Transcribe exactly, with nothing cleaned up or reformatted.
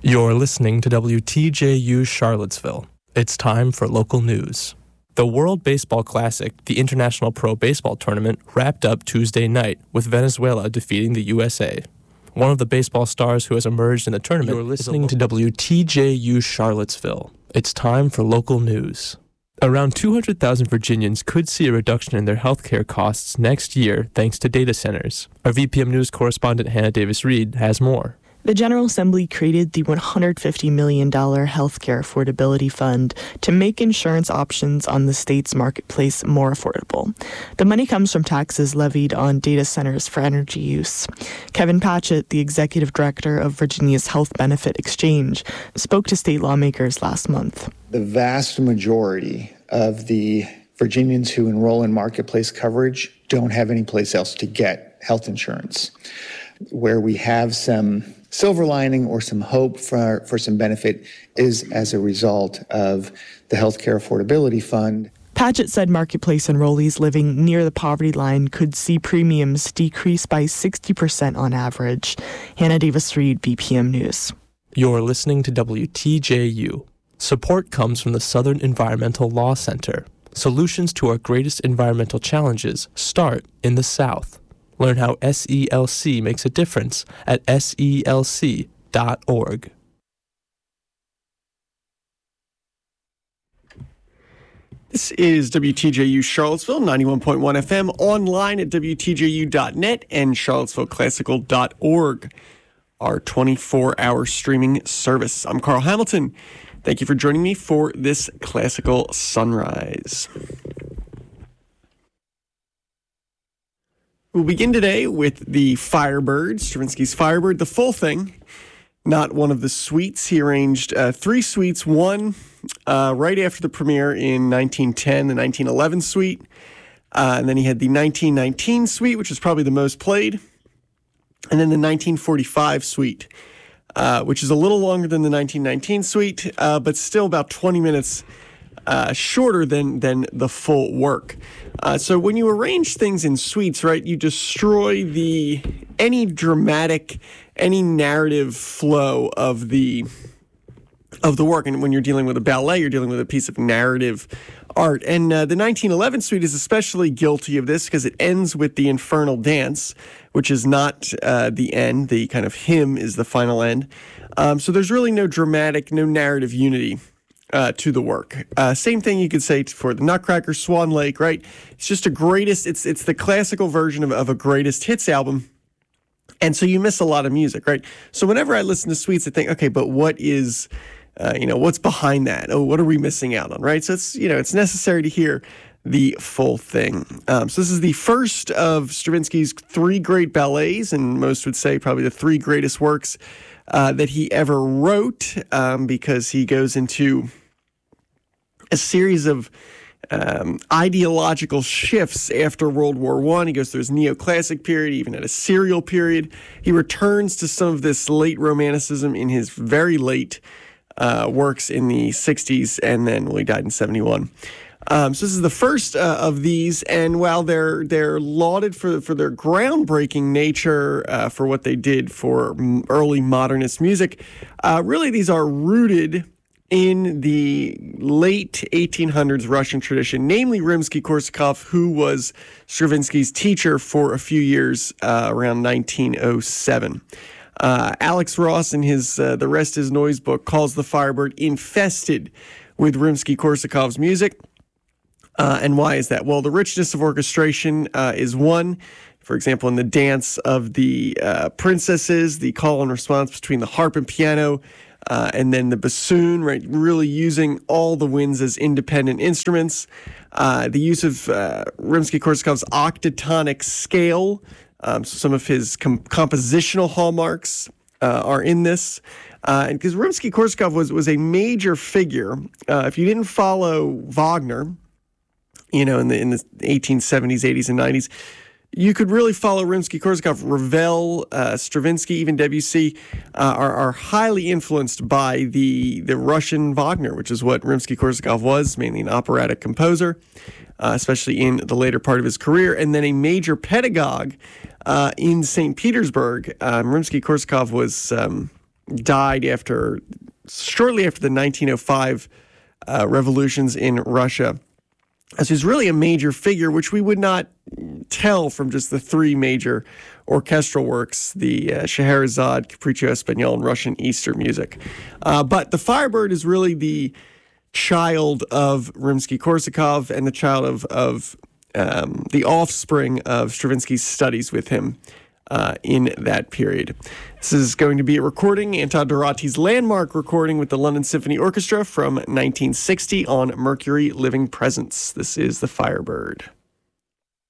You're listening to W T J U Charlottesville. It's time for local news. The World Baseball Classic, the International Pro Baseball Tournament, wrapped up Tuesday night with Venezuela defeating the U S A. One of the baseball stars who has emerged in the tournament. You're listening to W T J U Charlottesville. It's time for local news. Around two hundred thousand Virginians could see a reduction in their health care costs next year thanks to data centers. Our V P M News correspondent Hannah Davis-Reed has more. The General Assembly created the one hundred fifty million dollars Healthcare Affordability Fund to make insurance options on the state's marketplace more affordable. The money comes from taxes levied on data centers for energy use. Kevin Patchett, the executive director of Virginia's Health Benefit Exchange, spoke to state lawmakers last month. The vast majority of the Virginians who enroll in marketplace coverage don't have any place else to get health insurance. Where we have some silver lining or some hope for, for some benefit is as a result of the Healthcare Affordability Fund. Patchett said marketplace enrollees living near the poverty line could see premiums decrease by sixty percent on average. Hannah Davis-Reed, V P M News. You're listening to W T J U. Support comes from the Southern Environmental Law Center. Solutions to our greatest environmental challenges start in the South. Learn how S E L C makes a difference at S E L C dot org. This is W T J U Charlottesville, ninety-one point one F M, online at W T J U dot net and Charlottesville Classical dot org, our twenty-four hour streaming service. I'm Carl Hamilton. Thank you for joining me for this Classical Sunrise. We'll begin today with the Firebird, Stravinsky's Firebird, the full thing, not one of the suites. He arranged uh, three suites, one uh, right after the premiere in nineteen ten, the nineteen eleven suite, uh, and then he had the nineteen nineteen suite, which was probably the most played, and then the nineteen forty-five suite, uh, which is a little longer than the nineteen nineteen suite, uh, but still about twenty minutes Uh, shorter than than the full work. Uh, so when you arrange things in suites, right, you destroy the any dramatic, any narrative flow of the of the work. And when you're dealing with a ballet, you're dealing with a piece of narrative art. And uh, the nineteen eleven suite is especially guilty of this because it ends with the Infernal Dance, which is not uh, the end. The kind of hymn is the final end. Um, so there's really no dramatic, no narrative unity Uh, to the work. Uh, same thing you could say for the Nutcracker, Swan Lake, right? It's just a greatest, it's it's the classical version of, of a greatest hits album. And so you miss a lot of music, right? So whenever I listen to suites, I think, okay, but what is, uh, you know, what's behind that? Oh, what are we missing out on, right? So it's, you know, it's necessary to hear the full thing. Um, so this is the first of Stravinsky's three great ballets, and most would say probably the three greatest works uh, that he ever wrote, um, because he goes into a series of um, ideological shifts after World War One. He goes through his neoclassic period, even at a serial period. He returns to some of this late romanticism in his very late uh, works in the sixties, and then, well, he died in seventy-one. Um, so this is the first uh, of these, and while they're they're lauded for for their groundbreaking nature, uh, for what they did for early modernist music, uh, really these are rooted in the late eighteen hundreds Russian tradition, namely Rimsky-Korsakov, who was Stravinsky's teacher for a few years uh, around nineteen oh seven. Uh, Alex Ross, in his uh, The Rest Is Noise book, calls the Firebird infested with Rimsky-Korsakov's music. Uh, and why is that? Well, the richness of orchestration uh, is one. For example, in the dance of the uh, princesses, the call and response between the harp and piano, Uh, and then the bassoon, right, really using all the winds as independent instruments. Uh, the use of uh, Rimsky-Korsakov's octatonic scale, um, so some of his com- compositional hallmarks uh, are in this. Uh, and because Rimsky-Korsakov was, was a major figure, uh, if you didn't follow Wagner, you know, in the in the eighteen seventies, eighties, and nineties, you could really follow Rimsky-Korsakov. Ravel, uh, Stravinsky, even Debussy uh, are, are highly influenced by the the Russian Wagner, which is what Rimsky-Korsakov was, mainly an operatic composer, uh, especially in the later part of his career, and then a major pedagogue uh, in Saint Petersburg. Um, Rimsky-Korsakov was um, died after shortly after the nineteen oh five uh, revolutions in Russia. As he's really a major figure, which we would not tell from just the three major orchestral works, the uh, Scheherazade, Capriccio Espagnol, and Russian Easter music. Uh, but the Firebird is really the child of Rimsky-Korsakov and the child of, of um, the offspring of Stravinsky's studies with him uh, in that period. This is going to be a recording, Anton Dorati's landmark recording with the London Symphony Orchestra from nineteen sixty on Mercury Living Presence. This is the Firebird.